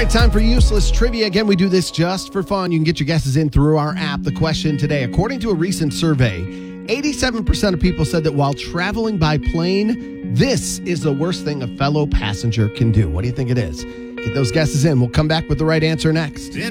right, time for useless trivia. Again, we do this just for fun. You can get your guesses in through our app. The question today, according to a recent survey, 87% of people said that while traveling by plane, this is the worst thing a fellow passenger can do. What do you think it is? Get those guesses in. We'll come back with the right answer next.